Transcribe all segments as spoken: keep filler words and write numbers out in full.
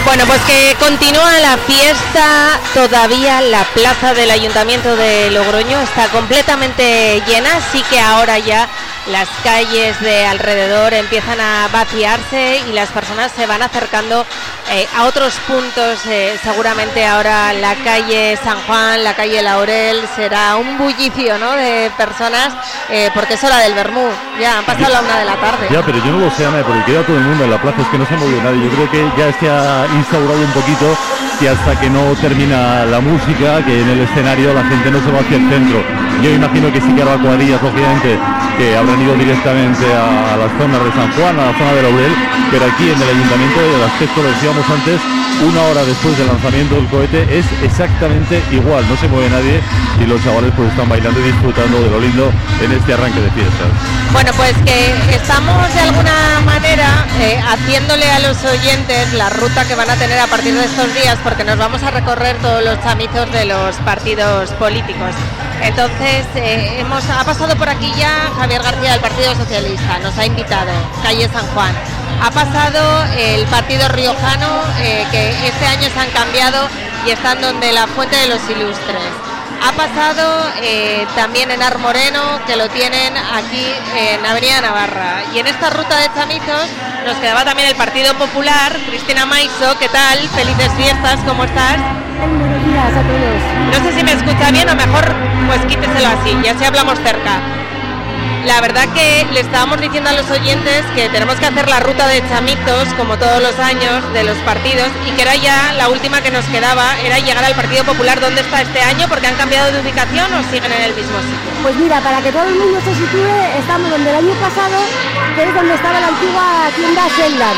Bueno, pues que continúa la fiesta, todavía la plaza del Ayuntamiento de Logroño está completamente llena, así que ahora ya las calles de alrededor empiezan a vaciarse y las personas se van acercando eh, a otros puntos. Eh, seguramente ahora la calle San Juan, la calle Laurel, será un bullicio, ¿no?, de personas, eh, porque es hora del vermú. Ya han pasado la una de la tarde. Ya, pero yo no lo sé, Ana, porque queda todo el mundo en la plaza, es que no se ha movido nadie. Yo creo que ya se ha instaurado un poquito que hasta que no termina la música, que en el escenario la gente no se va hacia el centro. Yo imagino que sí que habrá cuadrillas, obviamente, que habrán ido directamente a, a las zonas de San Juan, a la zona de Laurel, pero aquí en el Ayuntamiento del Aspecto, lo decíamos antes, una hora después del lanzamiento del cohete es exactamente igual, no se mueve nadie y los chavales pues están bailando y disfrutando de lo lindo en este arranque de fiestas. Bueno, pues que estamos de alguna manera eh, haciéndole a los oyentes la ruta que van a tener a partir de estos días, porque nos vamos a recorrer todos los chamizos de los partidos políticos. Entonces, eh, hemos ha pasado por aquí ya Javier García del Partido Socialista, nos ha invitado, calle San Juan. Ha pasado el Partido Riojano, eh, que este año se han cambiado y están donde la Fuente de los Ilustres. Ha pasado eh, también en Armoreno, que lo tienen aquí en Avenida Navarra. Y en esta ruta de chamizos nos quedaba también el Partido Popular. Cristina Maiso, ¿qué tal? Felices fiestas, ¿cómo estás? Buenos días a todos. No sé si me escucha bien o mejor pues quíteselo así, ya si hablamos cerca. La verdad que le estábamos diciendo a los oyentes que tenemos que hacer la ruta de chamizos, como todos los años, de los partidos, y que era ya la última que nos quedaba, era llegar al Partido Popular. ¿Dónde está este año? ¿Porque han cambiado de ubicación o siguen en el mismo sitio? Pues mira, para que todo el mundo se sitúe, estamos donde el año pasado, que es donde estaba la antigua tienda Seldan.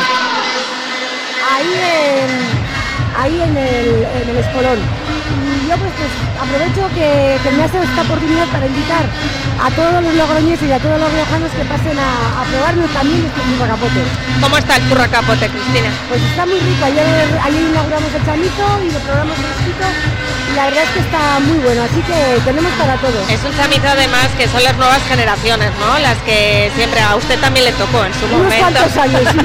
Ahí en, ahí en el, en el Espolón. Y yo pues, pues aprovecho que, que me hace esta oportunidad para invitar a todos los logroñeses y a todos los riojanos que pasen a, a probarnos también este turracapote. ¿Cómo está el turracapote, Cristina? Pues está muy rico. Ayer, ayer inauguramos el chamizo y lo probamos fresquito y la verdad es que está muy bueno, así que tenemos para todo. Es un chamizo además que son las nuevas generaciones, ¿no? Las que siempre a usted también le tocó en su Unos momento. cuantos años, sí.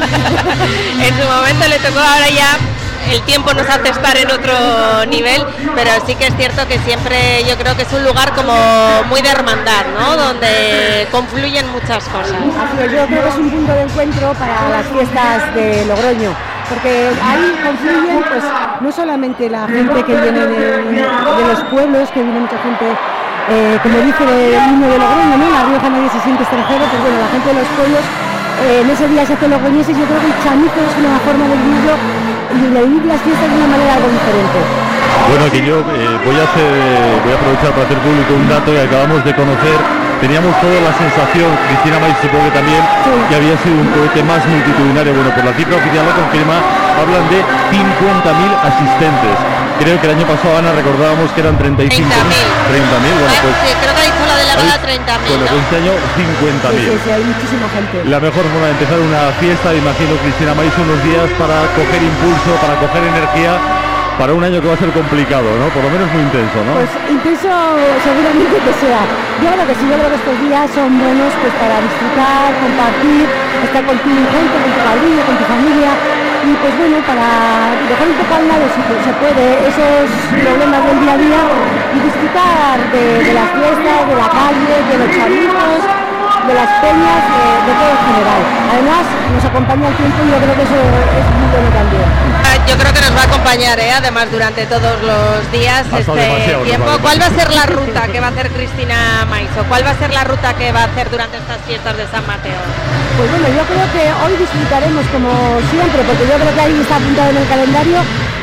En su momento le tocó, ahora ya el tiempo nos hace estar en otro nivel, pero sí que es cierto que siempre yo creo que es un lugar como muy de hermandad, ¿no?, donde confluyen muchas cosas. Así es, yo creo que es un punto de encuentro para las fiestas de Logroño, porque ahí confluyen pues no solamente la gente que viene de, de los pueblos, que viene mucha gente, eh, como dice el himno de Logroño, ¿no?, La Rioja nadie se siente extranjero, pues bueno, la gente de los pueblos eh, en ese día se hace logroñeses. Yo creo que el chamizo es una forma de vivirlo y de vivir las fiestas de una manera algo diferente. Bueno, que yo eh, voy a hacer, voy a aprovechar para hacer público un dato que acabamos de conocer. Teníamos toda la sensación, Cristina May supongo que también, sí, que había sido un cohete más multitudinario. Bueno, por la cifra oficial lo confirma, hablan de cincuenta mil asistentes. Creo que el año pasado, Ana, recordábamos que eran treinta y cinco mil. treinta mil, bueno, pues... Sí, creo que ha dicho la delegada treinta mil, bueno, ¿no? Este año cincuenta mil. Sí, sí, sí, hay muchísima gente. La mejor forma de empezar una fiesta, imagino, Cristina May, son unos días para coger impulso, para coger energía, para un año que va a ser complicado, ¿no? Por lo menos muy intenso, ¿no? Pues intenso seguramente que sea. Yo creo que sí, yo creo que estos días son buenos pues para disfrutar, compartir, estar con tu gente, con tu cuadrilla, con tu familia, y pues bueno, para dejar un poco al lado si se puede esos problemas del día a día y disfrutar de, de las fiestas, de la calle, de los chamizos, de las peñas, de, de todo en general. Además nos acompaña el tiempo y yo creo que eso es muy bueno también. Yo creo que nos va a acompañar, ¿eh? Además durante todos los días este tiempo. ¿Cuál va a ser la ruta que va a hacer Cristina Maiso? ¿Cuál va a ser la ruta que va a hacer durante estas fiestas de San Mateo? Pues bueno, yo creo que hoy disfrutaremos como siempre, porque yo creo que ahí está apuntado en el calendario,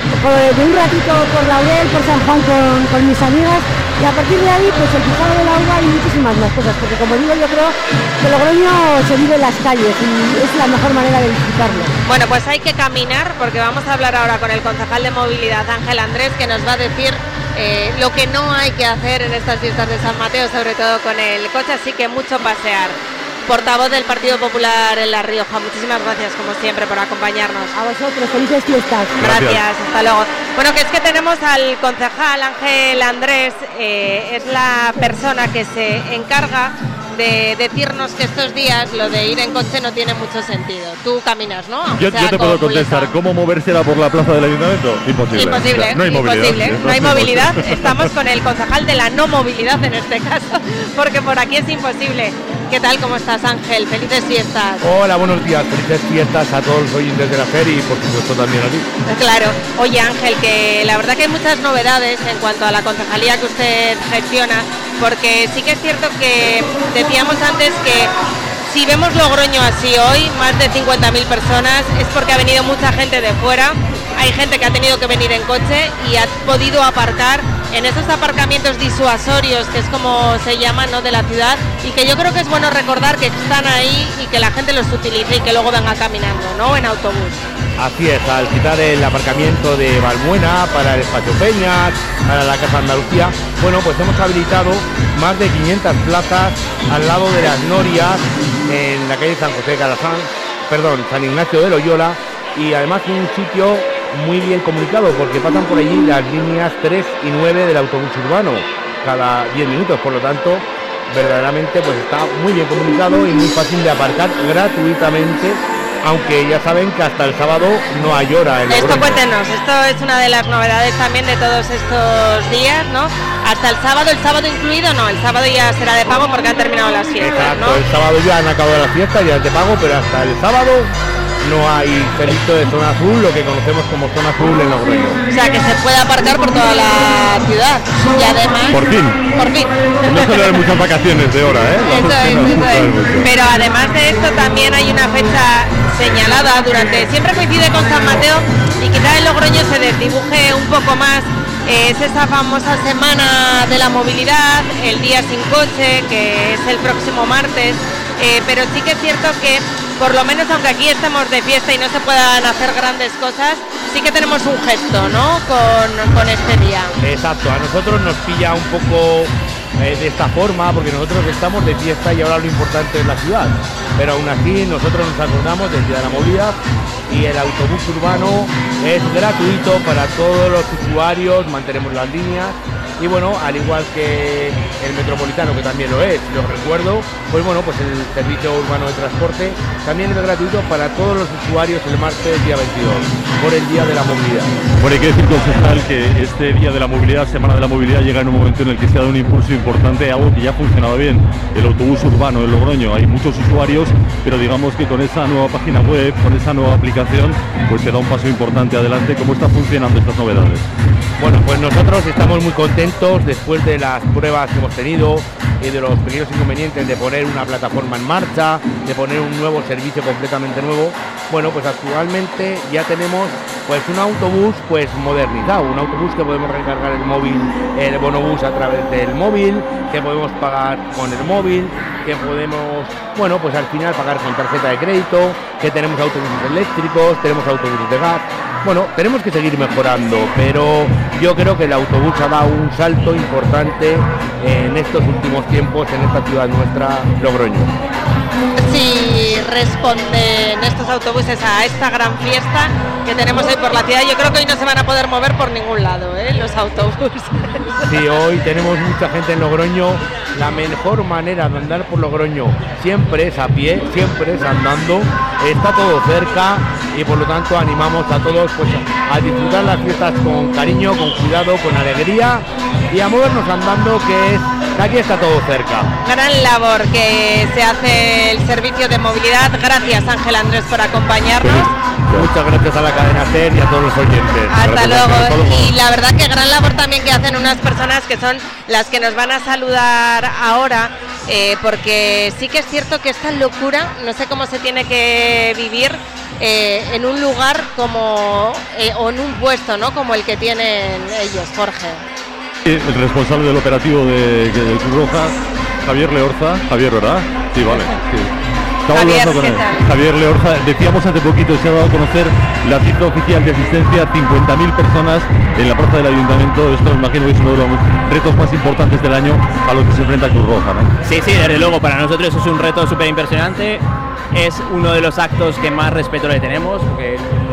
de un ratito por Laurel, por San Juan con, con mis amigas, y a partir de ahí pues el Pizarro de la Uva y muchísimas más cosas, porque como digo, yo creo que Logroño se vive en las calles y es la mejor manera de disfrutarlo. Bueno, pues hay que caminar, porque vamos a hablar ahora con el concejal de movilidad, Ángel Andrés, que nos va a decir eh, lo que no hay que hacer en estas fiestas de San Mateo, sobre todo con el coche, así que mucho pasear. Portavoz del Partido Popular en La Rioja, muchísimas gracias como siempre por acompañarnos. A vosotros, felices fiestas. Gracias, gracias, hasta luego. Bueno, que es que tenemos al concejal Ángel Andrés, eh, es la persona que se encarga de decirnos que estos días lo de ir en coche no tiene mucho sentido. Tú caminas, ¿no? Yo, yo te puedo contestar, muleta. ¿Cómo movérsela por la plaza del ayuntamiento? Imposible. Imposible, o sea, no hay imposible. movilidad. No hay movilidad. Estamos con el concejal de la no movilidad en este caso, porque por aquí es imposible. ¿Qué tal? ¿Cómo estás, Ángel? Felices fiestas. Hola, buenos días. Felices fiestas a todos los oyentes de la feria y por supuesto también a ti. Claro. Oye, Ángel, que la verdad que hay muchas novedades en cuanto a la concejalía que usted gestiona, porque sí que es cierto que decíamos antes que si vemos Logroño así hoy, más de cincuenta mil personas, es porque ha venido mucha gente de fuera. Hay gente que ha tenido que venir en coche y ha podido aparcar en esos aparcamientos disuasorios, que es como se llaman, ¿no?, de la ciudad, y que yo creo que es bueno recordar que están ahí y que la gente los utilice y que luego venga caminando, ¿no?, en autobús. Así es, al quitar el aparcamiento de Balbuena para el Espacio Peñas, para la Casa Andalucía, bueno, pues hemos habilitado más de quinientas plazas al lado de las Norias, en la calle San José de Calafán, perdón, San Ignacio de Loyola, y además un sitio muy bien comunicado porque pasan por allí las líneas tres y nueve del autobús urbano cada diez minutos, por lo tanto verdaderamente pues está muy bien comunicado y muy fácil de aparcar gratuitamente, aunque ya saben que hasta el sábado no hay hora. En esto cuéntenos, esto es una de las novedades también de todos estos días, ¿no? Hasta el sábado, el sábado incluido, no, el sábado ya será de pago porque han terminado las fiestas. Exacto, ¿no? El sábado ya han acabado las fiestas, ya es de pago, pero hasta el sábado no hay servicio de zona azul, lo que conocemos como zona azul en Logroño. O sea, que se puede aparcar por toda la ciudad y además... Por fin. Por fin. No solo hay muchas vacaciones de hora, ¿eh? Eso es, eso es. Pero además de esto también hay una fecha señalada durante... Siempre coincide con San Mateo y quizá en Logroño se desdibuje un poco más. Es esa famosa semana de la movilidad, el día sin coche, que es el próximo martes. Eh, pero sí que es cierto que, por lo menos aunque aquí estemos de fiesta y no se puedan hacer grandes cosas, sí que tenemos un gesto, ¿no?, con, con este día. Exacto, a nosotros nos pilla un poco eh, de esta forma, porque nosotros estamos de fiesta y ahora lo importante es la ciudad, pero aún así nosotros nos acordamos del Día de la Movilidad y el autobús urbano es gratuito para todos los usuarios, mantenemos las líneas. Y bueno, al igual que el metropolitano, que también lo es, lo recuerdo, pues bueno, pues el servicio urbano de transporte también es gratuito para todos los usuarios el martes día veintidós, por el Día de la Movilidad. Bueno, hay que decir, concejal, que este Día de la Movilidad, Semana de la Movilidad, llega en un momento en el que se ha dado un impulso importante a algo que ya funcionaba bien, el autobús urbano en Logroño. Hay muchos usuarios, pero digamos que con esa nueva página web, con esa nueva aplicación, pues se da un paso importante adelante. ¿Cómo están funcionando estas novedades? Bueno, pues nosotros estamos muy contentos después de las pruebas que hemos tenido y de los pequeños inconvenientes de poner una plataforma en marcha, de poner un nuevo servicio completamente nuevo. Bueno, pues actualmente ya tenemos pues un autobús pues modernizado, un autobús que podemos recargar el móvil, el bonobús a través del móvil, que podemos pagar con el móvil, que podemos, bueno, pues al final pagar con tarjeta de crédito, que tenemos autobuses eléctricos, tenemos autobuses de gas. Bueno, tenemos que seguir mejorando, pero yo creo que el autobús ha dado un salto importante en estos últimos tiempos en esta ciudad nuestra, Logroño. Si responden estos autobuses a esta gran fiesta que tenemos hoy por la ciudad, yo creo que hoy no se van a poder mover por ningún lado, ¿eh?, los autobuses. Sí, hoy tenemos mucha gente en Logroño. La mejor manera de andar por Logroño siempre es a pie, siempre es andando. Está todo cerca y por lo tanto animamos a todos pues a disfrutar las fiestas con cariño, con cuidado, con alegría y a movernos andando, que es que aquí está todo cerca. Gran labor que se hace el servicio de movilidad. Gracias, Ángel Andrés, por acompañarnos. Muchas gracias a la cadena SER y a todos los oyentes. Hasta luego. Y la verdad que gran labor también que hacen unas personas que son las que nos van a saludar ahora, eh, porque sí que es cierto que esta locura, no sé cómo se tiene que vivir eh, en un lugar como, eh, o en un puesto, ¿no?, como el que tienen ellos, Jorge. El responsable del operativo de, de Cruz Roja, Javier Leorza. Javier, ¿verdad? Sí, vale. Sí. Estaba Javier, hablando con él. Javier Leorza, decíamos hace poquito, se ha dado a conocer la cifra oficial de asistencia, cincuenta mil personas en la plaza del Ayuntamiento. Esto me imagino que es uno de los retos más importantes del año a los que se enfrenta Cruz Roja, ¿no? Sí, sí, desde luego, para nosotros es un reto súper impresionante. Es uno de los actos que más respeto le tenemos, porque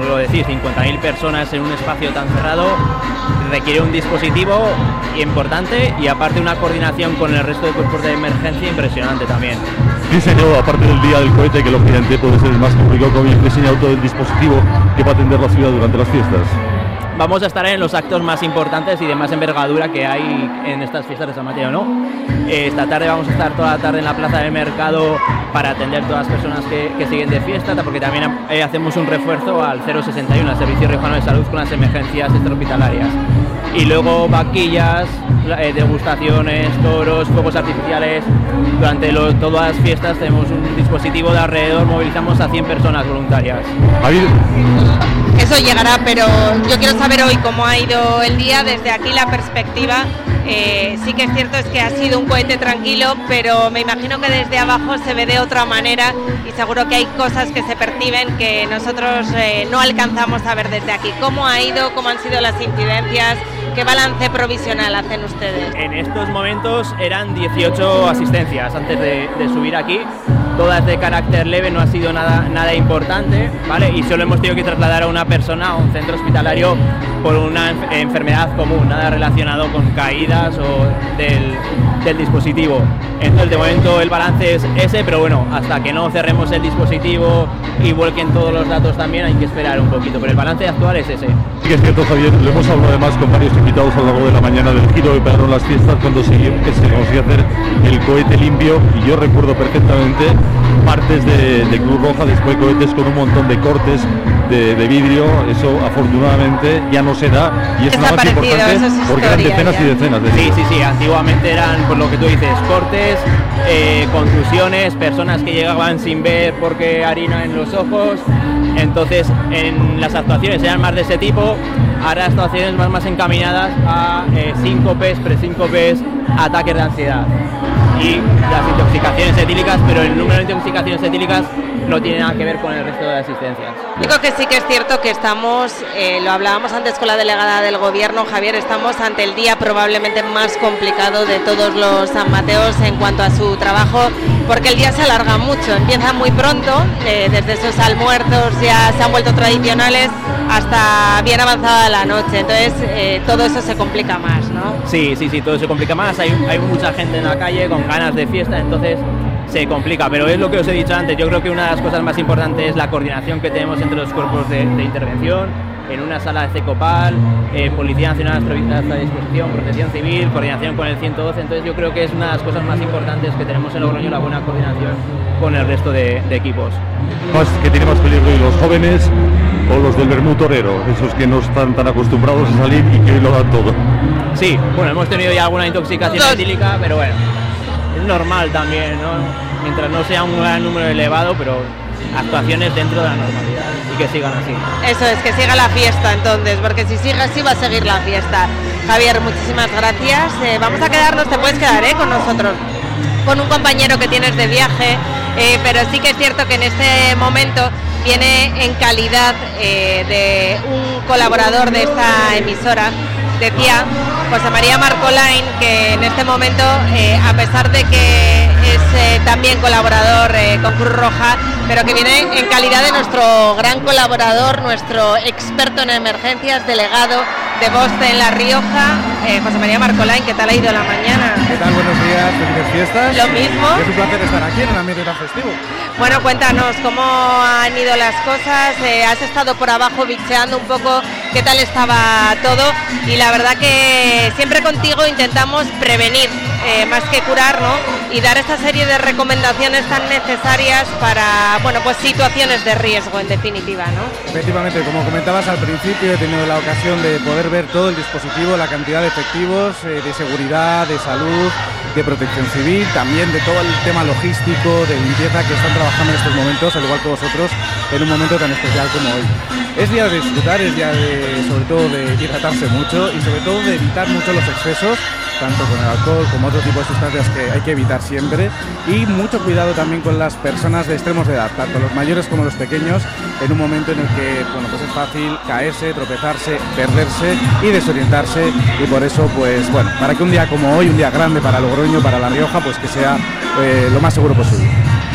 lo decís, cincuenta mil personas en un espacio tan cerrado requiere un dispositivo importante y aparte una coordinación con el resto de cuerpos de emergencia impresionante también. Diseñado, aparte del día del cohete, que lógicamente puede ser el más complicado, que habéis diseñado todo el dispositivo que va a atender la ciudad durante las fiestas. Vamos a estar en los actos más importantes y de más envergadura que hay en estas fiestas de San Mateo, ¿no? Esta tarde vamos a estar toda la tarde en la plaza del mercado para atender a todas las personas que, que siguen de fiesta, porque también eh, hacemos un refuerzo al cero sesenta y uno, al Servicio Riojano de Salud, con las emergencias extrahospitalarias. Y luego vaquillas, eh, degustaciones, toros, fuegos artificiales. Durante lo, todas las fiestas tenemos un dispositivo de alrededor, movilizamos a cien personas voluntarias. Eso llegará, pero yo quiero saber hoy cómo ha ido el día, desde aquí la perspectiva. Eh, sí que es cierto es que ha sido un cohete tranquilo, pero me imagino que desde abajo se ve de otra manera y seguro que hay cosas que se perciben que nosotros eh, no alcanzamos a ver desde aquí. ¿Cómo ha ido? ¿Cómo han sido las incidencias? ¿Qué balance provisional hacen ustedes? En estos momentos eran dieciocho asistencias antes de, de subir aquí, todas de carácter leve, no ha sido nada, nada importante, ¿vale? Y solo hemos tenido que trasladar a una persona a un centro hospitalario por una enf- enfermedad común, nada relacionado con caídas o del, del dispositivo. Entonces, de momento el balance es ese, pero bueno, hasta que no cerremos el dispositivo y vuelquen todos los datos también hay que esperar un poquito, pero el balance actual es ese. Sí que es cierto, Javier, lo hemos hablado además con varios invitados a lo largo de la mañana del giro de Pedro en las fiestas, cuando se, que se consiguió hacer el cohete limpio, y yo recuerdo perfectamente partes de, de Cruz Roja, después cohetes con un montón de cortes de, de vidrio. Eso afortunadamente ya no se da y es nada más importante porque eran decenas y decenas de sí, sí, sí, antiguamente eran, por lo que tú dices, cortes, eh, contusiones, personas que llegaban sin ver porque harina en los ojos. Entonces en las actuaciones eran más de ese tipo, ahora actuaciones van más encaminadas a eh, síncopes, presíncopes, ataques de ansiedad y las intoxicaciones etílicas, pero el número de intoxicaciones etílicas no tiene nada que ver con el resto de asistencias. Digo que sí que es cierto que estamos, eh, lo hablábamos antes con la delegada del gobierno, Javier, estamos ante el día probablemente más complicado de todos los San Mateos en cuanto a su trabajo, porque el día se alarga mucho, empieza muy pronto, eh, desde esos almuerzos ya se han vuelto tradicionales hasta bien avanzada la noche, entonces eh, todo eso se complica más, ¿no? Sí, sí, sí, todo se complica más, hay, hay mucha gente en la calle con ganas de fiesta, entonces se complica, pero es lo que os he dicho antes, yo creo que una de las cosas más importantes es la coordinación que tenemos entre los cuerpos de, de intervención, en una sala de CECOPAL, eh, Policía Nacional a nuestra disposición, Protección Civil, coordinación con el ciento doce, entonces yo creo que es una de las cosas más importantes que tenemos en Logroño, la buena coordinación con el resto de, de equipos. Más que tiene más peligro y los jóvenes o los del vermú torero, esos que no están tan acostumbrados a salir y que hoy lo dan todo. Sí, bueno, hemos tenido ya alguna intoxicación etílica, pero bueno, es normal también, ¿no? Mientras no sea un gran número elevado, pero actuaciones dentro de la normalidad y que sigan así. Eso es, que siga la fiesta entonces, porque si sigue así va a seguir la fiesta. Javier, muchísimas gracias. Eh, vamos a quedarnos, te puedes quedar ¿eh? con nosotros, con un compañero que tienes de viaje, eh, pero sí que es cierto que en este momento viene en calidad eh, de un colaborador de esta emisora. Decía José María Marcolain que en este momento, eh, a pesar de que es eh, también colaborador eh, con Cruz Roja, pero que viene en calidad de nuestro gran colaborador, nuestro experto en emergencias, delegado de Voste en La Rioja, eh, José María Marcolain, ¿qué tal ha ido la mañana? ¿Qué tal? Buenos días, felices fiestas. Lo mismo. Es un placer estar aquí en un ambiente tan festivo. Bueno, cuéntanos cómo han ido las cosas, eh, has estado por abajo bicheando un poco qué tal estaba todo y la verdad que siempre contigo intentamos prevenir eh, más que curar, ¿no? Y dar esta serie de recomendaciones tan necesarias para, bueno, pues situaciones de riesgo en definitiva, ¿no? Efectivamente, como comentabas al principio, he tenido la ocasión de poder ver todo el dispositivo, la cantidad de efectivos, eh, de seguridad, de salud, de protección civil, también de todo el tema logístico, de limpieza que están trabajando en estos momentos, al igual que vosotros, en un momento tan especial como hoy. Es día de disfrutar, es día de, sobre todo de hidratarse mucho y sobre todo de evitar mucho los excesos, tanto con el alcohol como otro tipo de sustancias que hay que evitar siempre, y mucho cuidado también con las personas de extremos de edad, tanto los mayores como los pequeños, en un momento en el que, bueno, pues es fácil caerse, tropezarse, perderse y desorientarse, y por eso, pues bueno, para que un día como hoy, un día grande para Logroño, para La Rioja, pues que sea eh, lo más seguro posible.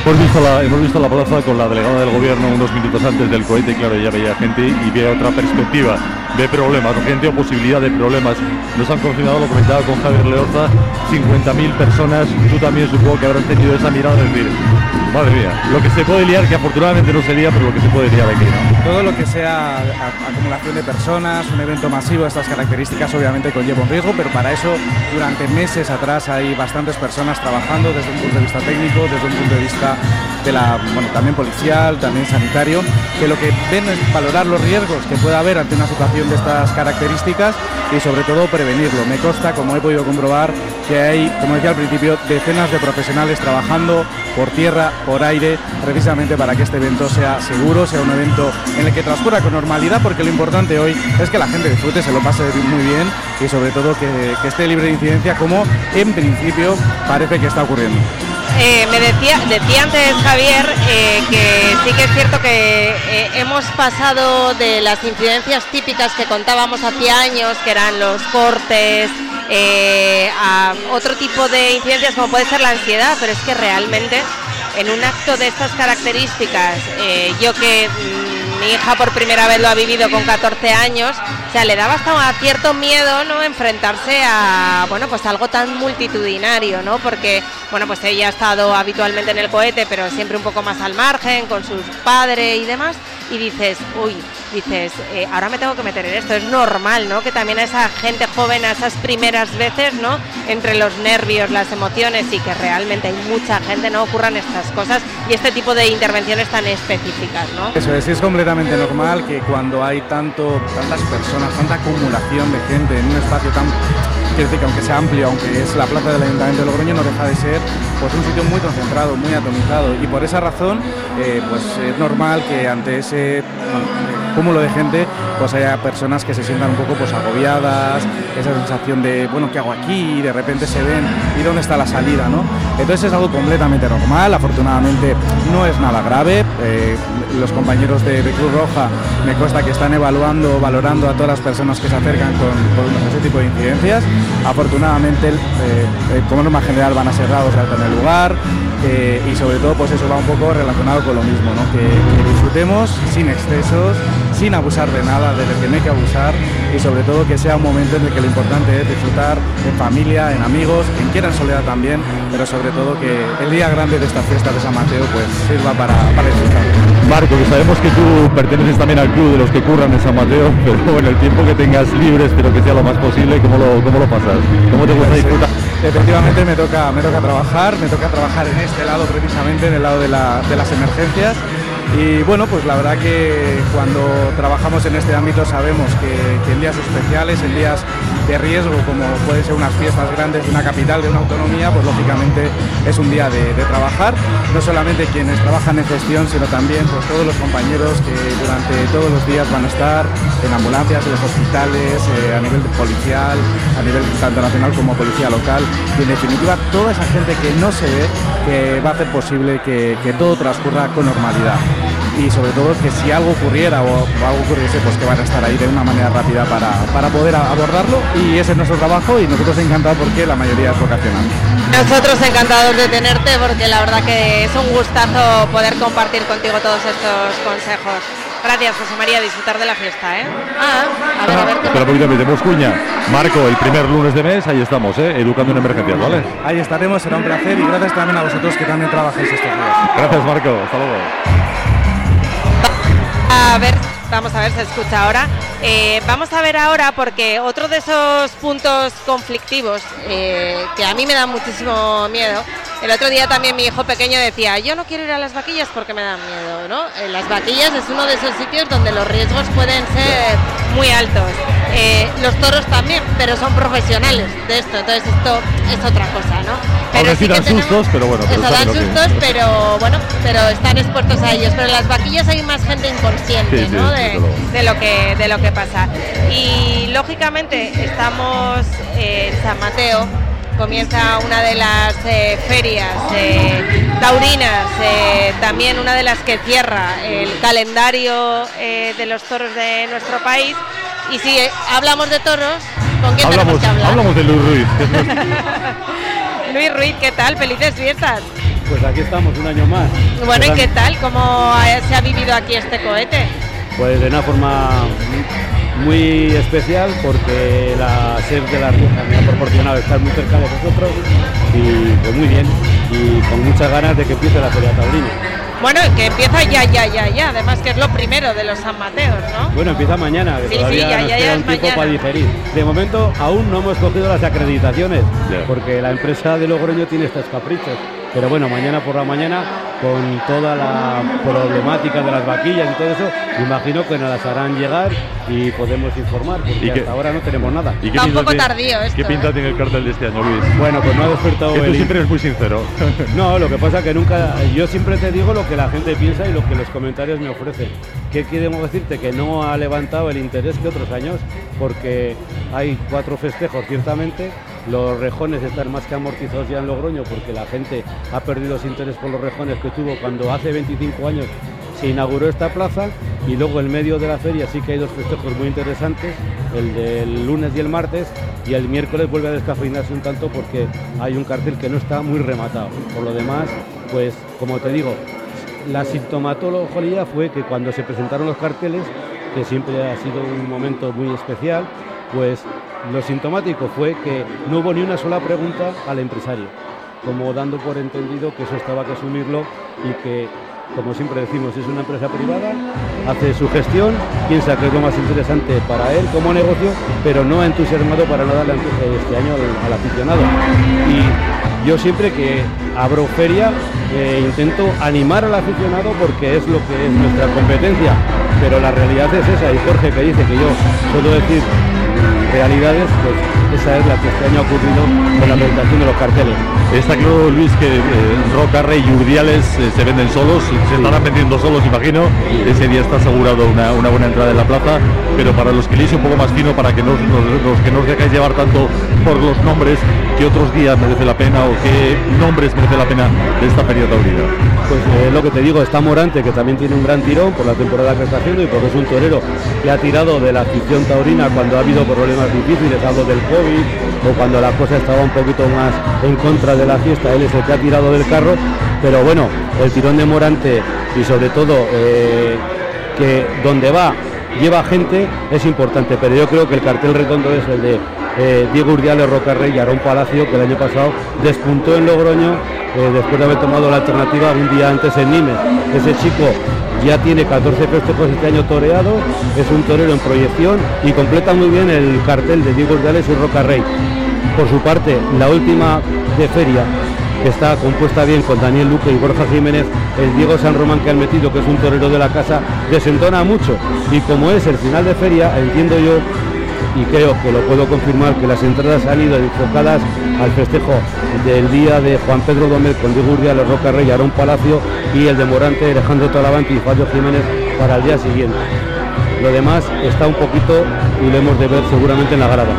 hemos visto, la, hemos visto la plaza con la delegada del gobierno unos minutos antes del cohete, claro, ya veía gente y veía otra perspectiva de problemas, gente o posibilidad de problemas. Nos han confirmado, lo comentaba con Javier Leorza, cincuenta mil personas. Tú también supongo que habrás tenido esa mirada de decir, madre mía, lo que se puede liar, que afortunadamente no se lía, pero lo que se puede liar aquí, ¿no? Todo lo que sea a, acumulación de personas, un evento masivo de estas características obviamente conlleva un riesgo, pero para eso durante meses atrás hay bastantes personas trabajando desde un punto de vista técnico, desde un punto de vista de la, bueno, también policial, también sanitario, que lo que ven es valorar los riesgos que pueda haber ante una situación de estas características y sobre todo prevenirlo. Me consta, como he podido comprobar, que hay, como decía al principio, decenas de profesionales trabajando por tierra, por aire, precisamente para que este evento sea seguro, sea un evento en el que transcurra con normalidad, porque lo importante hoy es que la gente disfrute, se lo pase muy bien y sobre todo que, que esté libre de incidencia, como en principio parece que está ocurriendo. Eh, me decía, decía antes Javier eh, que sí que es cierto que eh, hemos pasado de las incidencias típicas que contábamos hacía años, que eran los cortes, eh, a otro tipo de incidencias como puede ser la ansiedad, pero es que realmente en un acto de estas características, eh, yo que mmm, mi hija por primera vez lo ha vivido con catorce años, o sea, le daba hasta cierto miedo, ¿no?, enfrentarse a, bueno, pues algo tan multitudinario, ¿no?, porque, bueno, pues ella ha estado habitualmente en el cohete, pero siempre un poco más al margen, con sus padres y demás, y dices, uy, dices, eh, ahora me tengo que meter en esto, es normal, ¿no?, que también a esa gente joven, a esas primeras veces, ¿no?, entre los nervios, las emociones, y que realmente hay mucha gente, no ocurran estas cosas y este tipo de intervenciones tan específicas, ¿no? Eso es, es completamente normal que cuando hay tanto, tantas personas, tanta acumulación de gente en un espacio tan, quiero decir que aunque sea amplio, aunque es la plaza del Ayuntamiento de Logroño, no deja de ser pues un sitio muy concentrado, muy atomizado, y por esa razón eh, pues es normal que ante ese bueno, cúmulo de gente pues haya personas que se sientan un poco pues agobiadas, esa sensación de bueno, ¿qué hago aquí? Y de repente se ven, ¿y dónde está la salida?, ¿no? Entonces es algo completamente normal, afortunadamente no es nada grave. Eh, los compañeros de, de Cruz Roja me consta que están evaluando, valorando a todas las personas que se acercan con, con ese tipo de incidencias. Afortunadamente, eh, eh, como norma general, van a ser dados de alta en el lugar, eh, y sobre todo pues eso va un poco relacionado con lo mismo, ¿no?, que, que disfrutemos sin excesos, sin abusar de nada, de lo que no hay que abusar, y sobre todo que sea un momento en el que lo importante es disfrutar en familia, en amigos, quien quiera en soledad también, pero sobre todo que el día grande de esta fiesta de San Mateo pues sirva para, para disfrutar. Marco, que sabemos que tú perteneces también al club de los que curran en San Mateo, pero en el tiempo que tengas libre, espero que sea lo más posible. ¿Cómo lo, cómo lo pasas? ¿Cómo te gusta disfrutar? Efectivamente me toca, me toca trabajar, me toca trabajar en este lado precisamente, en el lado de, la, de las emergencias. Y bueno, pues la verdad que cuando trabajamos en este ámbito sabemos que, que en días especiales, en días de riesgo, como pueden ser unas fiestas grandes de una capital, de una autonomía, pues lógicamente es un día de, de trabajar, no solamente quienes trabajan en gestión, sino también pues todos los compañeros que durante todos los días van a estar en ambulancias, en los hospitales, eh, a nivel policial, a nivel tanto nacional como policía local, y en definitiva toda esa gente que no se ve, que va a hacer posible que, que todo transcurra con normalidad. Y sobre todo que si algo ocurriera o algo ocurriese, pues que van a estar ahí de una manera rápida para, para poder abordarlo, y ese es nuestro trabajo, y nosotros encantados porque la mayoría es vocacional. Nosotros encantados de tenerte, porque la verdad que es un gustazo poder compartir contigo todos estos consejos. Gracias, José María, disfrutar de la fiesta, ¿eh? Ah, a ver, a ver. Espera un poquito, metemos cuña. Marco, el primer lunes de mes, ahí estamos, ¿eh? Educando en emergencias, ¿vale? Ahí estaremos, será un placer, y gracias también a vosotros que también trabajáis estos días. Gracias, Marco, hasta luego. A ver, vamos a ver, se escucha ahora. Eh, vamos a ver ahora, porque otro de esos puntos conflictivos eh, que a mí me da muchísimo miedo. El otro día también mi hijo pequeño decía, yo no quiero ir a las vaquillas porque me dan miedo, ¿no? En las vaquillas es uno de esos sitios donde los riesgos pueden ser muy altos. Eh, los toros también, pero son profesionales de esto, entonces esto es otra cosa, ¿no? Pero sí dan tenemos, sustos, pero bueno. Pero eso dan sustos, que... pero bueno, pero están expuestos a ellos. Pero en las vaquillas hay más gente inconsciente, sí, ¿no? Sí, de, sí, de lo que de lo que pasa. Y lógicamente estamos en San Mateo. Comienza una de las eh, ferias eh, taurinas, eh, también una de las que cierra el calendario eh, de los toros de nuestro país. Y si eh, hablamos de toros, ¿con quién hablamos, tenemos que hablar? Hablamos de Luis Ruiz. Luis Ruiz, ¿qué tal? Felices fiestas. Pues aquí estamos un año más. Bueno, ¿y Pues, qué tal? ¿Cómo se ha vivido aquí este cohete? Pues de una forma muy especial, porque la S E R de La Rioja me ha proporcionado estar muy cerca de vosotros y pues muy bien, y con muchas ganas de que empiece la Feria Taurina. Bueno, que empieza ya, ya, ya, ya, además que es lo primero de los San Mateos, ¿no? Bueno, empieza mañana, que Sí, todavía sí, ya, nos ya, queda ya un es tiempo mañana. para digerir. De momento aún no hemos cogido las acreditaciones, Ya. porque la empresa de Logroño tiene estos caprichos. Pero bueno, mañana por la mañana, con toda la problemática de las vaquillas y todo eso, imagino que nos las harán llegar y podemos informar, porque ¿Y qué- hasta ahora no tenemos nada. ¿Y Está un pinta poco tiene- tardío esto, ¿Qué pinta ¿eh? tiene el cartel de este año, Luis? Bueno, pues no ha despertado Que tú el... siempre eres muy sincero. No, lo que pasa que nunca, yo siempre te digo lo que la gente piensa y lo que los comentarios me ofrecen. ¿Qué queremos decirte? Que no ha levantado el interés que otros años, porque hay cuatro festejos, ciertamente. Los rejones están más que amortizados ya en Logroño, porque la gente ha perdido ese interés por los rejones que tuvo cuando hace veinticinco años se inauguró esta plaza, y luego en medio de la feria sí que hay dos festejos muy interesantes, el del lunes y el martes, y el miércoles vuelve a descafeinarse un tanto porque hay un cartel que no está muy rematado. Por lo demás, pues como te digo, la sintomatología fue que cuando se presentaron los carteles, que siempre ha sido un momento muy especial, pues lo sintomático fue que no hubo ni una sola pregunta al empresario, como dando por entendido que eso estaba que asumirlo y que, como siempre decimos, es una empresa privada, hace su gestión, piensa que es lo más interesante para él como negocio, pero no ha entusiasmado para nada este año al, al aficionado. Y yo siempre que abro feria eh, intento animar al aficionado, porque es lo que es nuestra competencia, pero la realidad es esa, y Jorge, que dice que yo suelo decir realidades, pues esa es la que este año ha ocurrido con la presentación de los carteles. Está claro, Luis, que eh, Roca Rey y Urdiales eh, se venden solos, se estarán vendiendo solos, imagino. Ese día está asegurado una, una buena entrada en la plaza, pero para los que leéis un poco más fino, para que no os- nos, los que no os dejáis llevar tanto por los nombres, ¿qué otros días merece la pena o qué nombres merece la pena de esta feria taurina? Pues eh, lo que te digo, está Morante, que también tiene un gran tirón por la temporada que está haciendo y porque es un torero que ha tirado de la afición taurina cuando ha habido problemas difíciles, hablo del COVID, o cuando la cosa estaba un poquito más en contra de la fiesta, él es el que ha tirado del carro. Pero bueno, el tirón de Morante y sobre todo eh, que donde va lleva gente es importante, pero yo creo que el cartel redondo es el de eh, Diego Urdiales, Roca Rey y Aarón Palacio, que el año pasado despuntó en Logroño eh, después de haber tomado la alternativa un día antes en Nimes. Ese chico ya tiene catorce festejos este año toreado, es un torero en proyección y completa muy bien el cartel de Diego Urdiales y Roca Rey. Por su parte, la última de feria, que está compuesta bien con Daniel Luque y Borja Jiménez, el Diego San Román que han metido, que es un torero de la casa, desentona mucho, y como es el final de feria, entiendo yo, y creo que lo puedo confirmar, que las entradas han ido enfocadas al festejo del día de Juan Pedro Domel con Diego Urdiales, Roca Rey y Aarón Palacio, y el de Morante, Alejandro Talavante y Fabio Jiménez para el día siguiente. Lo demás está un poquito y lo hemos de ver seguramente en la grada.